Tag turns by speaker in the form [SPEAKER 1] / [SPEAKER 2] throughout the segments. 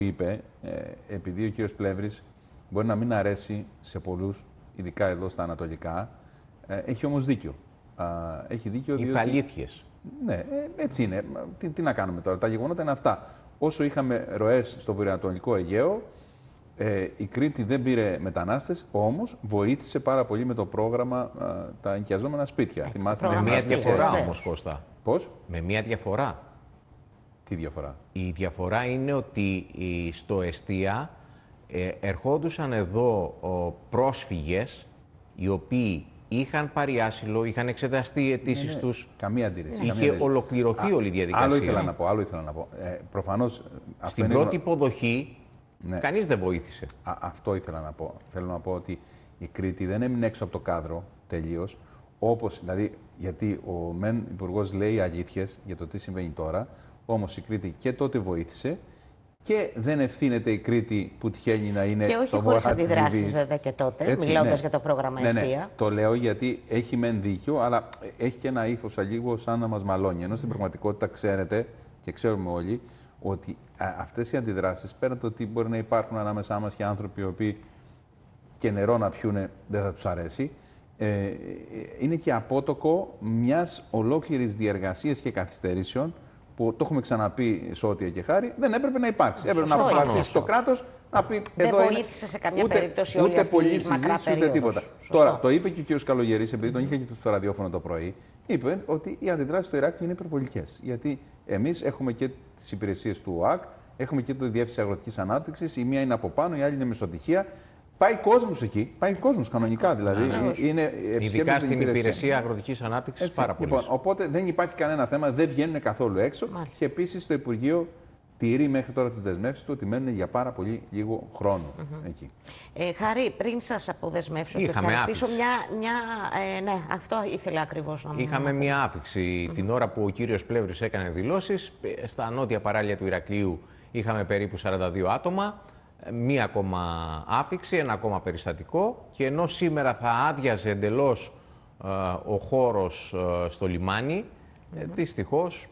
[SPEAKER 1] είπε, επειδή ο κύριος Πλεύρης μπορεί να μην αρέσει σε πολλούς, ειδικά εδώ στα ανατολικά, έχει όμως δίκιο. Έχει δίκιο διότι...
[SPEAKER 2] Υπαλήθειες.
[SPEAKER 1] Ναι, έτσι είναι. Τι να κάνουμε τώρα, τα γεγονότα είναι αυτά. Όσο είχαμε ροές στο βορειοανατολικό Αιγαίο, η Κρήτη δεν πήρε μετανάστες, όμως βοήθησε πάρα πολύ με το πρόγραμμα τα ενοικιαζόμενα σπίτια.
[SPEAKER 2] Θυμάστε, με μια διαφορά όμως, Κώστα.
[SPEAKER 1] Πώς?
[SPEAKER 2] Με μια διαφορά.
[SPEAKER 1] Τι διαφορά?
[SPEAKER 2] Η διαφορά είναι ότι στο εστία ερχόντουσαν εδώ πρόσφυγες οι οποίοι είχαν πάρει άσυλο, είχαν εξεταστεί οι αιτήσεις τους.
[SPEAKER 1] Καμία αντίρρηση.
[SPEAKER 2] Είχε ολοκληρωθεί όλη η διαδικασία.
[SPEAKER 1] Άλλο ήθελα να πω. Προφανώς,
[SPEAKER 2] στην πρώτη υποδοχή, κανείς δεν βοήθησε.
[SPEAKER 1] Αυτό ήθελα να πω. Θέλω να πω ότι η Κρήτη δεν έμεινε έξω από το κάδρο τελείως. Όπως, δηλαδή, γιατί ο μεν υπουργός λέει αλήθειες για το τι συμβαίνει τώρα, όμως η Κρήτη και τότε βοήθησε και δεν ευθύνεται η Κρήτη που τυχαίνει να είναι.
[SPEAKER 3] Και όχι χωρίς αντιδράσεις, βέβαια, και τότε, μιλώντας για το πρόγραμμα Εστία.
[SPEAKER 1] Ναι. Το λέω γιατί έχει μεν δίκιο, αλλά έχει και ένα ύφος λίγο σαν να μας μαλώνει. Ενώ στην πραγματικότητα ξέρετε και ξέρουμε όλοι ότι αυτές οι αντιδράσεις, πέραν το ότι μπορεί να υπάρχουν ανάμεσά μας και άνθρωποι οι οποίοι και νερό να πιούνε δεν θα τους αρέσει, είναι και απότοκο μιας ολόκληρης διεργασίας και καθυστερήσεων που το έχουμε ξαναπεί σε ό,τι και χάρη, δεν έπρεπε να υπάρξει. Έπρεπε να αποφασίσει το κράτος να πει.
[SPEAKER 3] Δεν βοήθησε σε καμία περίπτωση όλη αυτή η μακρά περίοδος.
[SPEAKER 1] Ούτε τίποτα. Τώρα, το είπε και ο κ. Καλογερής, επειδή τον είχα και στο ραδιόφωνο το πρωί, είπε ότι οι αντιδράσεις στο Ηράκλειο είναι υπερβολικές. Γιατί εμείς έχουμε και τις υπηρεσίες του ΟΑΚ, έχουμε και τη Διεύθυνση Αγροτικής Ανάπτυξης, η μία είναι από πάνω, η άλλη είναι μεσοτυχία. Πάει κόσμος εκεί, πάει κόσμος κανονικά δηλαδή.
[SPEAKER 2] Ειδικά στην υπηρεσία αγροτικής ανάπτυξης, πάρα πολύ.
[SPEAKER 1] Λοιπόν, οπότε δεν υπάρχει κανένα θέμα, δεν βγαίνουν καθόλου έξω.
[SPEAKER 3] Μάλιστα.
[SPEAKER 1] Και επίσης το Υπουργείο τηρεί μέχρι τώρα τις δεσμεύσεις του ότι μένουν για πάρα πολύ λίγο χρόνο εκεί.
[SPEAKER 3] Χάρη, πριν σας αποδεσμεύσω και ευχαριστήσω ναι, αυτό ήθελα ακριβώς να μου
[SPEAKER 2] Είχαμε μια άφηξη την ώρα που ο κύριος Πλεύρης έκανε δηλώσεις. Στα νότια παράλια του Ηρακλείου είχαμε περίπου 42 άτομα. Μία ακόμα άφηξη, ένα ακόμα περιστατικό, και ενώ σήμερα θα άδειαζε εντελώς ο χώρος στο λιμάνι, δυστυχώς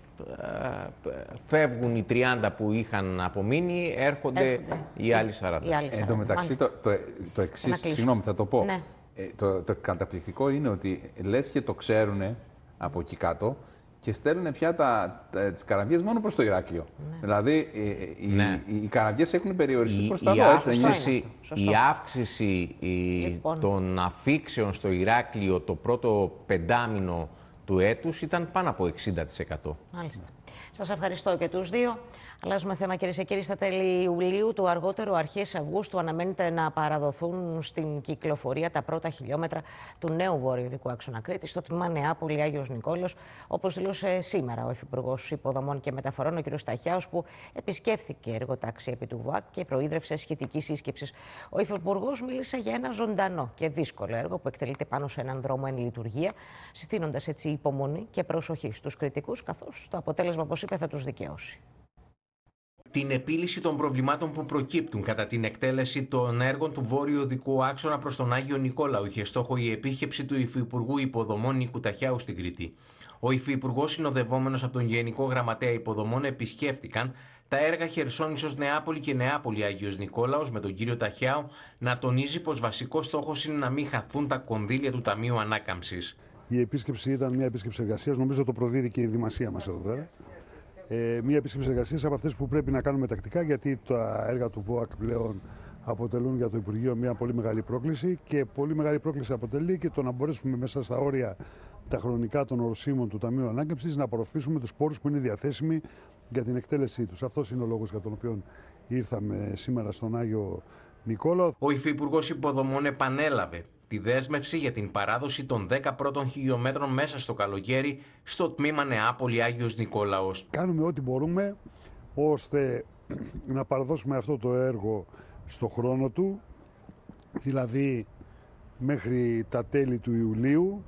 [SPEAKER 2] φεύγουν οι 30 που είχαν απομείνει, έρχονται οι άλλοι 40.
[SPEAKER 1] Εν τω μεταξύ, το εξής, συγγνώμη, θα το πω.
[SPEAKER 3] Ναι.
[SPEAKER 1] Το καταπληκτικό είναι ότι λες και το ξέρουν από εκεί κάτω και στέλνουν πια τις καραβιές μόνο προς το Ηράκλειο. Ναι. Δηλαδή, οι καραβιές έχουν περιοριστεί προς τα εδώ, έτσι δεν είναι?
[SPEAKER 2] Η αύξηση των αφήξεων στο Ηράκλειο το πρώτο πεντάμινο του έτους ήταν πάνω από 60%.
[SPEAKER 3] Μάλιστα. Σας ευχαριστώ και τους δύο. Αλλάζουμε θέμα, κυρίες και κύριοι. Στα τέλη Ιουλίου, το αργότερο αρχές Αυγούστου, αναμένεται να παραδοθούν στην κυκλοφορία τα πρώτα χιλιόμετρα του νέου βορειοδικού άξονα Κρήτης στο τμήμα Νεάπολη Άγιος Νικόλαος, όπως δήλωσε σήμερα ο Υφυπουργός Υποδομών και Μεταφορών, ο κ. Ταχιάος, που επισκέφθηκε εργοτάξια επί του ΒΟΑΚ και προείδρευσε σχετική σύσκεψη. Ο Υφυπουργός μίλησε για ένα ζωντανό και δύσκολο έργο που εκτελείται πάνω σε έναν δρόμο εν λειτουργία, συστήνοντας έτσι υπομονή και προσοχή στους κριτικούς, καθώς το αποτέλεσμα, όπως είπε, θα τους δικαιώσει.
[SPEAKER 2] Την επίλυση των προβλημάτων που προκύπτουν κατά την εκτέλεση των έργων του βόρειου οδικού άξονα προς τον Άγιο Νικόλαο είχε στόχο η επίσκεψη του Υφυπουργού Υποδομών Νίκου Ταχιάου στην Κρήτη. Ο Υφυπουργός, συνοδευόμενος από τον Γενικό Γραμματέα Υποδομών, επισκέφτηκαν τα έργα Χερσόνησος Νεάπολη και Νεάπολη Άγιος Νικόλαος, με τον κύριο Ταχιάου να τονίζει πως βασικός στόχος είναι να μην χαθούν τα κονδύλια του Ταμείου Ανάκαμψης.
[SPEAKER 4] Η επίσκεψη ήταν μια επίσκεψη εργασίας, νομίζω το προδίδει και η δημασία μας εδώ πέρα. Μια επίσκεψη εργασίας από αυτές που πρέπει να κάνουμε τακτικά, γιατί τα έργα του ΒΟΑΚ πλέον αποτελούν για το Υπουργείο μια πολύ μεγάλη πρόκληση, και πολύ μεγάλη πρόκληση αποτελεί και το να μπορέσουμε μέσα στα όρια τα χρονικά των οροσίμων του Ταμείου Ανάκαμψης να απορροφήσουμε τους πόρους που είναι διαθέσιμοι για την εκτέλεσή τους. Αυτός είναι ο λόγος για τον οποίο ήρθαμε σήμερα στον Άγιο Νικόλαο.
[SPEAKER 2] Ο Υφυπουργός Υποδομών επανέλαβε τη δέσμευση για την παράδοση των 10 πρώτων χιλιόμετρων μέσα στο καλοκαίρι στο τμήμα Νεάπολη Άγιος Νικόλαος.
[SPEAKER 4] Κάνουμε ό,τι μπορούμε ώστε να παραδώσουμε αυτό το έργο στο χρόνο του, δηλαδή μέχρι τα τέλη του Ιουλίου,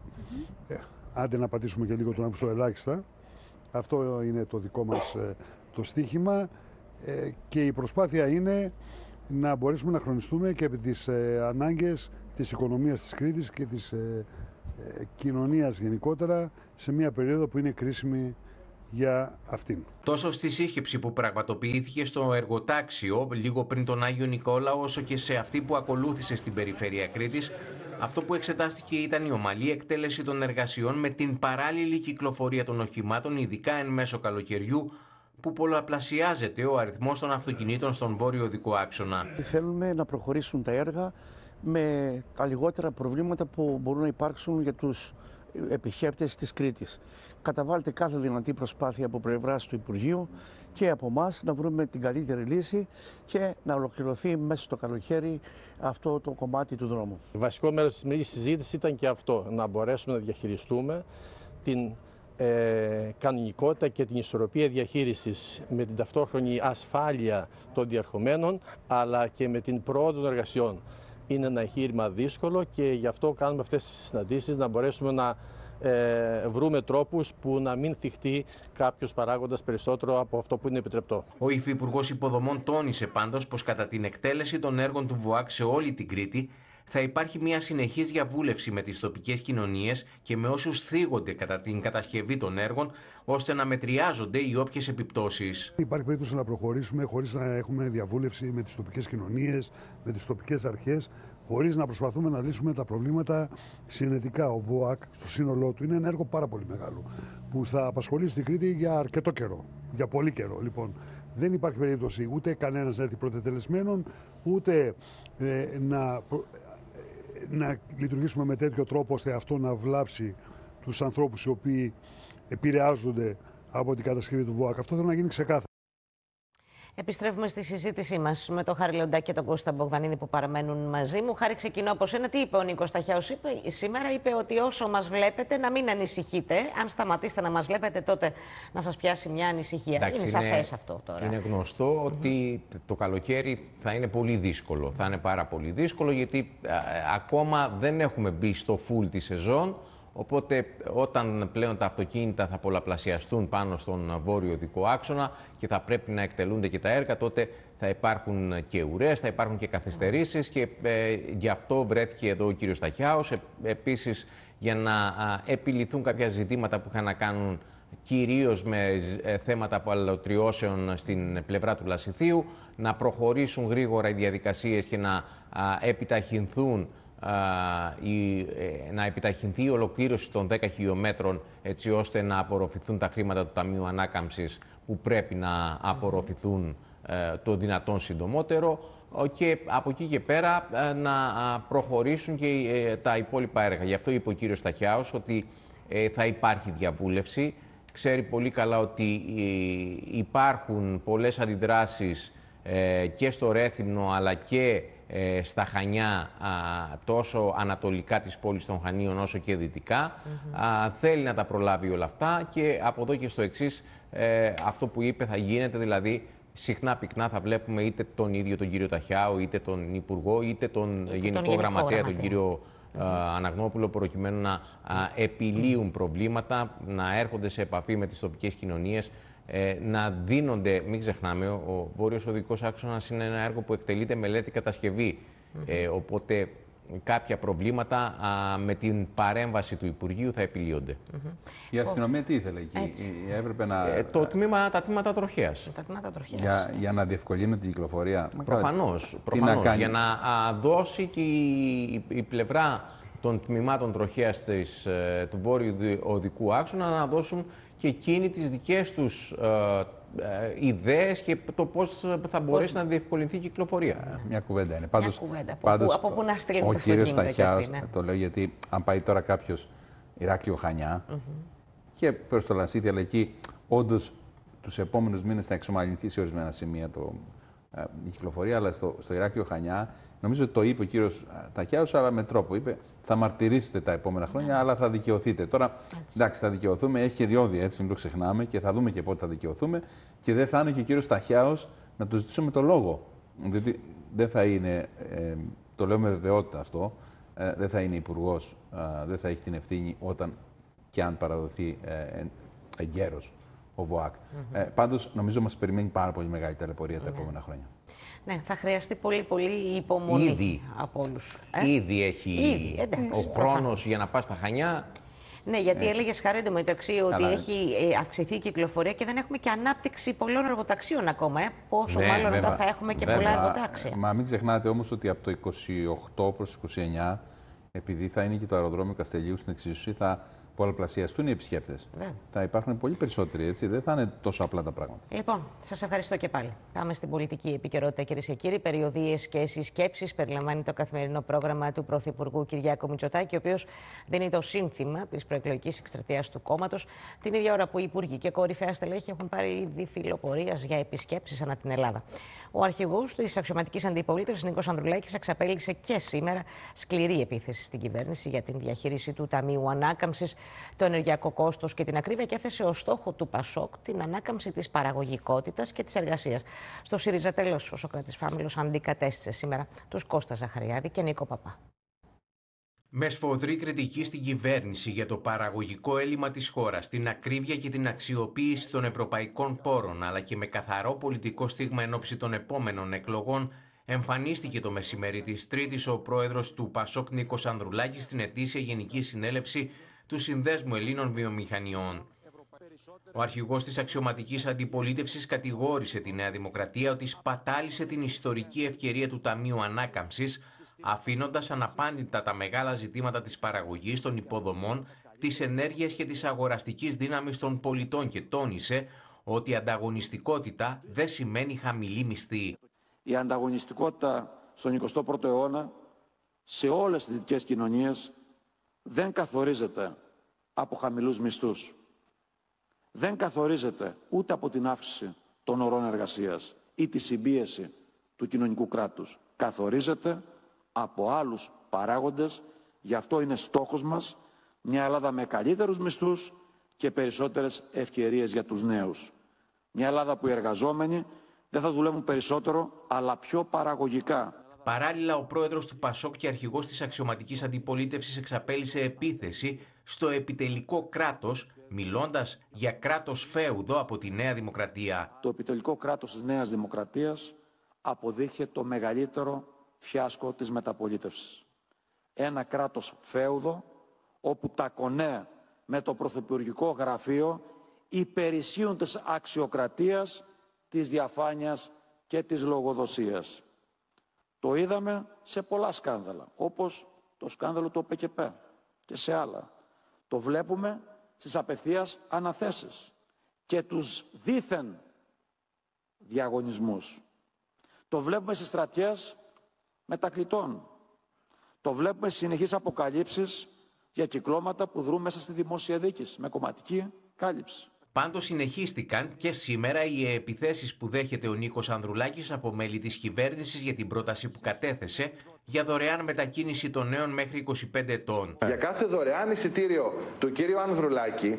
[SPEAKER 4] άντε να πατήσουμε και λίγο τον Αύγουστο ελάχιστα. Αυτό είναι το δικό μας το στίχημα, και η προσπάθεια είναι να μπορέσουμε να χρονιστούμε και επί τις ανάγκες της οικονομίας της Κρήτης και της κοινωνίας γενικότερα σε μια περίοδο που είναι κρίσιμη για αυτήν.
[SPEAKER 2] Τόσο στη σύσκεψη που πραγματοποιήθηκε στο εργοτάξιο λίγο πριν τον Άγιο Νικόλαο, όσο και σε αυτή που ακολούθησε στην περιφέρεια Κρήτης, αυτό που εξετάστηκε ήταν η ομαλή εκτέλεση των εργασιών με την παράλληλη κυκλοφορία των οχημάτων, ειδικά εν μέσω καλοκαιριού, που πολλαπλασιάζεται ο αριθμός των αυτοκινήτων στον βόρειο οδικό άξονα.
[SPEAKER 5] Θέλουμε να προχωρήσουν τα έργα με τα λιγότερα προβλήματα που μπορούν να υπάρξουν για τους επισκέπτες της Κρήτης. Καταβάλλεται κάθε δυνατή προσπάθεια από πλευράς του Υπουργείου και από εμάς να βρούμε την καλύτερη λύση και να ολοκληρωθεί μέσα στο καλοκαίρι αυτό το κομμάτι του δρόμου.
[SPEAKER 6] Βασικό μέρος της σημερινής συζήτησης ήταν και αυτό, να μπορέσουμε να διαχειριστούμε την κανονικότητα και την ισορροπία διαχείρισης με την ταυτόχρονη ασφάλεια των διερχομένων, αλλά και με την πρόοδο των εργασιών. Είναι ένα εγχείρημα δύσκολο και γι' αυτό κάνουμε αυτές τις συναντήσεις, να μπορέσουμε να βρούμε τρόπους που να μην θυχτεί κάποιος παράγοντας περισσότερο από αυτό που είναι επιτρεπτό.
[SPEAKER 2] Ο Υφυπουργός Υποδομών τόνισε πάντως πως κατά την εκτέλεση των έργων του ΒΟΑΚ σε όλη την Κρήτη θα υπάρχει μια συνεχής διαβούλευση με τις τοπικές κοινωνίες και με όσους θίγονται κατά την κατασκευή των έργων, ώστε να μετριάζονται οι όποιες επιπτώσεις.
[SPEAKER 4] Υπάρχει περίπτωση να προχωρήσουμε χωρίς να έχουμε διαβούλευση με τις τοπικές κοινωνίες, με τις τοπικές αρχές, χωρίς να προσπαθούμε να λύσουμε τα προβλήματα συνετικά. Ο ΒΟΑΚ στο σύνολό του είναι ένα έργο πάρα πολύ μεγάλο που θα απασχολήσει την Κρήτη για αρκετό καιρό, για πολύ καιρό. Λοιπόν, δεν υπάρχει περίπτωση ούτε κανένας να έρθει πρωτετελεσμένον, ούτε να λειτουργήσουμε με τέτοιο τρόπο ώστε αυτό να βλάψει τους ανθρώπους οι οποίοι επηρεάζονται από την κατασκευή του ΒΟΑΚ. Αυτό θέλω να γίνει ξεκάθαρα.
[SPEAKER 3] Επιστρέφουμε στη συζήτησή μας με τον Χάρη Λεοντάκη και τον Κώστα Μπογδανίδη που παραμένουν μαζί μου. Χάρη, ξεκινώ από σένα. Τι είπε ο Νίκος Ταχιάος? Σήμερα είπε ότι όσο μας βλέπετε να μην ανησυχείτε. Αν σταματήσετε να μας βλέπετε, τότε να σας πιάσει μια ανησυχία. Εντάξει, είναι σαφές αυτό τώρα.
[SPEAKER 2] Είναι γνωστό ότι το καλοκαίρι θα είναι πολύ δύσκολο. Θα είναι πάρα πολύ δύσκολο γιατί ακόμα δεν έχουμε μπει στο full τη σεζόν. Οπότε όταν πλέον τα αυτοκίνητα θα πολλαπλασιαστούν πάνω στον βόρειο οδικό άξονα και θα πρέπει να εκτελούνται και τα έργα, τότε θα υπάρχουν και ουρές, θα υπάρχουν και καθυστερήσεις και γι' αυτό βρέθηκε εδώ ο κύριος Ταχιάος. Επίσης για να επιληθούν κάποια ζητήματα που είχαν να κάνουν κυρίως με θέματα απαλωτριώσεων στην πλευρά του Λασιθίου, να προχωρήσουν γρήγορα οι διαδικασίες και να επιταχυνθούν να επιταχυνθεί η ολοκλήρωση των 10 χιλιόμετρων έτσι ώστε να απορροφηθούν τα χρήματα του Ταμείου Ανάκαμψης που πρέπει να απορροφηθούν το δυνατόν συντομότερο και από εκεί και πέρα να προχωρήσουν και τα υπόλοιπα έργα. Γι' αυτό είπε ο κύριος Ταχιάος ότι θα υπάρχει διαβούλευση. Ξέρει πολύ καλά ότι υπάρχουν πολλές αντιδράσεις και στο Ρέθυμνο αλλά και στα Χανιά, τόσο ανατολικά της πόλης των Χανίων όσο και δυτικά. Θέλει να τα προλάβει όλα αυτά και από εδώ και στο εξής αυτό που είπε θα γίνεται, δηλαδή συχνά πυκνά θα βλέπουμε είτε τον ίδιο τον κύριο Ταχιάο, είτε τον Υπουργό, είτε τον Γενικό Γραμματέα, τον κύριο Αναγνώπουλο, προκειμένου να επιλύουν προβλήματα, να έρχονται σε επαφή με τις τοπικές κοινωνίες, να δίνονται, μην ξεχνάμε, ο Βόρειος Οδικός Άξονας είναι ένα έργο που εκτελείται μελέτη κατασκευή. Οπότε κάποια προβλήματα με την παρέμβαση του Υπουργείου θα επιλύονται.
[SPEAKER 1] Η αστυνομία τι ήθελε εκεί? Έπρεπε να...
[SPEAKER 2] τα τμήματα τροχέας.
[SPEAKER 1] Για να διευκολύνει την κυκλοφορία.
[SPEAKER 2] Προφανώς. Για να δώσει και η πλευρά των τμήματων τροχέας του Βόρειου Οδικού Άξονα να δώσουν και εκείνοι τις δικές τους ιδέες και το πώς θα μπορέσει να διευκολυνθεί η κυκλοφορία.
[SPEAKER 1] Μια κουβέντα είναι.
[SPEAKER 3] Πάντως, από πού να στείλουν
[SPEAKER 1] ο κύριος Ταχιάος, το λέω γιατί αν πάει τώρα κάποιος Ηράκλειο Χανιά και προς το Λασίθι, αλλά εκεί όντως τους επόμενους μήνες θα εξομαλυνθεί σε ορισμένα σημεία η κυκλοφορία, αλλά στο Ηράκλειο Χανιά, νομίζω ότι το είπε ο κύριος Ταχιάος, αλλά με τρόπο είπε, θα μαρτυρήσετε τα επόμενα χρόνια, αλλά θα δικαιωθείτε. Τώρα, εντάξει, θα δικαιωθούμε, έχει και διόδια, έτσι, μην το ξεχνάμε και θα δούμε και πότε θα δικαιωθούμε και δεν θα είναι και ο κύριος Ταχιάος να το ζητήσουμε το λόγο. Δηλαδή, δεν θα είναι, το λέω με βεβαιότητα αυτό, δεν θα είναι υπουργός, δεν θα έχει την ευθύνη όταν και αν παραδοθεί εγκαίρος ο ΒΟΑΚ. Πάντως, νομίζω μας περιμένει πάρα πολύ μεγάλη ταλαιπωρία τα επόμενα χρόνια.
[SPEAKER 3] Ναι, θα χρειαστεί πολύ υπομονή από όλους.
[SPEAKER 2] Ήδη έχει ο χρόνος για να πας στα Χανιά.
[SPEAKER 3] Ναι, γιατί έλεγε Χαρέντο μεταξύ ότι έχει αυξηθεί η κυκλοφορία και δεν έχουμε και ανάπτυξη πολλών εργοταξίων ακόμα. Πόσο μάλλον όταν θα έχουμε και πολλά εργοτάξια.
[SPEAKER 1] Μα μην ξεχνάτε όμως ότι από το 28 προς 29, επειδή θα είναι και το αεροδρόμιο Καστελίου στην εξίσωση, θα πολλαπλασιαστούν οι επισκέπτες. Θα υπάρχουν πολύ περισσότεροι, έτσι. Δεν θα είναι τόσο απλά τα πράγματα.
[SPEAKER 3] Λοιπόν, σας ευχαριστώ και πάλι. Πάμε στην πολιτική επικαιρότητα, κυρίες και κύριοι. Περιοδίες και συσκέψεις περιλαμβάνει το καθημερινό πρόγραμμα του Πρωθυπουργού Κυριάκου Μητσοτάκη, ο οποίος δίνει το σύνθημα της προεκλογικής εκστρατείας του κόμματος, την ίδια ώρα που οι υπουργοί και κορυφαία στελέχη έχουν πάρει ήδη φιλοπορίας για επισκέψεις ανά την Ελλάδα. Ο αρχηγός της αξιωματικής αντιπολίτευσης, Νίκος Ανδρουλάκης, εξαπέλυσε και σήμερα σκληρή επίθεση στην κυβέρνηση για την διαχείριση του Ταμείου Ανάκαμψης, το ενεργειακό κόστος και την ακρίβεια και έθεσε ως στόχο του ΠΑΣΟΚ την ανάκαμψη της παραγωγικότητας και της εργασίας. Στο ΣΥΡΙΖΑ, τέλος, ο Σωκράτης Φάμιλος αντικατέστησε σήμερα τους Κώστα Ζαχαριάδη και Νίκο Παπά.
[SPEAKER 2] Με σφοδρή κριτική στην κυβέρνηση για το παραγωγικό έλλειμμα της χώρας, την ακρίβεια και την αξιοποίηση των ευρωπαϊκών πόρων, αλλά και με καθαρό πολιτικό στίγμα εν ώψη των επόμενων εκλογών, εμφανίστηκε το μεσημέρι της Τρίτης ο πρόεδρος του ΠΑΣΟΚ Νίκος Ανδρουλάκης στην ετήσια Γενική Συνέλευση του Συνδέσμου Ελλήνων Βιομηχανιών. Ο αρχηγός της αξιωματικής αντιπολίτευσης κατηγόρησε τη Νέα Δημοκρατία ότι σπατάλησε την ιστορική ευκαιρία του Ταμείου Ανάκαμψης, αφήνοντας αναπάντητα τα μεγάλα ζητήματα της παραγωγής, των υποδομών, της ενέργειας και της αγοραστικής δύναμης των πολιτών και τόνισε ότι η ανταγωνιστικότητα δεν σημαίνει χαμηλή μισθή.
[SPEAKER 7] Η ανταγωνιστικότητα στον 21ο αιώνα σε όλες τις δυτικές κοινωνίες δεν καθορίζεται από χαμηλούς μισθούς. Δεν καθορίζεται ούτε από την αύξηση των ωρών εργασίας ή τη συμπίεση του κοινωνικού κράτους. Καθορίζεται από άλλους παράγοντες, γι' αυτό είναι στόχος μας μια Ελλάδα με καλύτερους μισθούς και περισσότερες ευκαιρίες για τους νέους. Μια Ελλάδα που οι εργαζόμενοι δεν θα δουλεύουν περισσότερο, αλλά πιο παραγωγικά.
[SPEAKER 2] Παράλληλα, ο πρόεδρος του ΠΑΣΟΚ και αρχηγός της αξιωματικής αντιπολίτευσης εξαπέλυσε επίθεση στο επιτελικό κράτος, μιλώντας για κράτος φέουδο από τη Νέα Δημοκρατία.
[SPEAKER 7] Το επιτελικό κράτος της Νέας Δημοκρατίας αποδείχθηκε το μεγαλύτερο φιάσκο της μεταπολίτευσης. Ένα κράτος φέουδο, όπου τα κονέ με το πρωθυπουργικό γραφείο υπερισχύουν της αξιοκρατίας, της διαφάνειας και της λογοδοσίας. Το είδαμε σε πολλά σκάνδαλα, όπως το σκάνδαλο του ΟΠΕΚΕΠ και σε άλλα. Το βλέπουμε στις απευθείας αναθέσεις και τους δήθεν διαγωνισμούς. Το βλέπουμε στις στρατιές μετακλητών. Το βλέπουμε στις συνεχείς αποκαλύψεις για κυκλώματα που δρούν μέσα στη δημόσια δίκηση με κομματική κάλυψη.
[SPEAKER 2] Πάντως συνεχίστηκαν και σήμερα οι επιθέσεις που δέχεται ο Νίκος Ανδρουλάκης από μέλη της κυβέρνησης για την πρόταση που κατέθεσε για δωρεάν μετακίνηση των νέων μέχρι 25 ετών.
[SPEAKER 8] Για κάθε δωρεάν εισιτήριο του κύριου Ανδρουλάκη,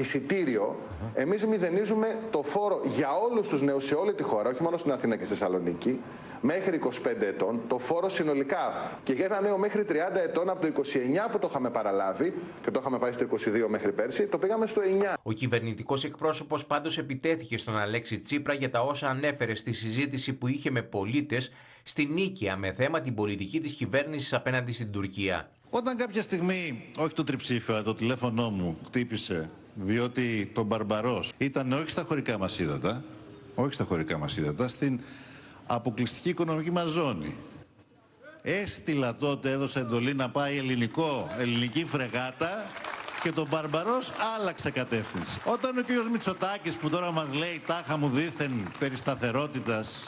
[SPEAKER 8] εμείς μηδενίζουμε το φόρο για όλους τους νέους σε όλη τη χώρα, όχι μόνο στην Αθήνα και στη Θεσσαλονίκη, μέχρι 25 ετών, το φόρο συνολικά. Και για ένα νέο μέχρι 30 ετών, από το 29 που το είχαμε παραλάβει και το είχαμε πάει στο 22 μέχρι πέρσι, το πήγαμε στο 9.
[SPEAKER 2] Ο κυβερνητικός εκπρόσωπος πάντως επιτέθηκε στον Αλέξη Τσίπρα για τα όσα ανέφερε στη συζήτηση που είχε με πολίτες στην Νίκαια με θέμα την πολιτική της κυβέρνησης απέναντι στην Τουρκία.
[SPEAKER 9] Όταν κάποια στιγμή, όχι το τριψήφιο, αλλά το τηλέφωνό μου χτύπησε, διότι το Μπαρμπαρός ήταν όχι στα χωρικά μας ύδατα, στην αποκλειστική οικονομική μας ζώνη. Έστειλα τότε, έδωσα εντολή να πάει ελληνική φρεγάτα και το Μπαρμπαρός άλλαξε κατεύθυνση. Όταν ο κ. Μητσοτάκης που τώρα μας λέει τάχα μου δήθεν περί σταθερότητας,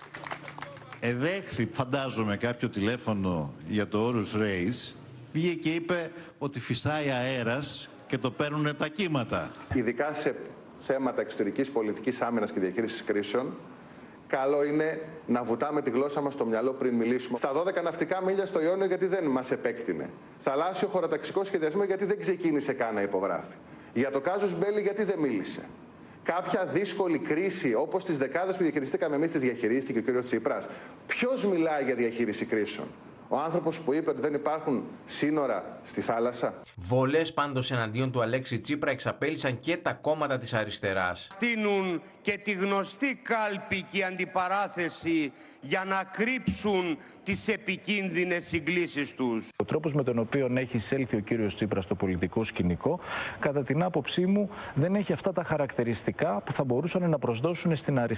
[SPEAKER 9] εδέχθη, φαντάζομαι, κάποιο τηλέφωνο για το Όρους Ρέις, πήγε και είπε ότι φυσάει αέρας και το παίρνουν τα κύματα.
[SPEAKER 8] Ειδικά σε θέματα εξωτερικής πολιτικής άμυνας και διαχείρισης κρίσεων, καλό είναι να βουτάμε τη γλώσσα μας στο μυαλό πριν μιλήσουμε. Στα 12 ναυτικά μίλια στο Ιόνιο, γιατί δεν μας επέκτηνε. Θαλάσσιο χωροταξικό σχεδιασμό, γιατί δεν ξεκίνησε καν να υπογράφει. Για το κάζους μπέλι, γιατί δεν μίλησε. Κάποια δύσκολη κρίση, όπως τις δεκάδες που διαχειριστήκαμε εμείς, τις διαχειρίστηκε ο κ. Τσίπρας. Ποιος μιλάει για διαχείριση κρίσεων? Ο άνθρωπος που είπε ότι δεν υπάρχουν σύνορα στη θάλασσα.
[SPEAKER 2] Βολές πάντως εναντίον του Αλέξη Τσίπρα εξαπέλυσαν και τα κόμματα της αριστεράς.
[SPEAKER 10] Στείνουν και τη γνωστή κάλπη και αντιπαράθεση για να κρύψουν τις επικίνδυνες συγκλήσεις τους.
[SPEAKER 11] Ο τρόπος με τον οποίο έχει εισέλθει ο κύριος Τσίπρας στο πολιτικό σκηνικό, κατά την άποψή μου, δεν έχει αυτά τα χαρακτηριστικά που θα μπορούσαν να προσδώσουν στην αριστερά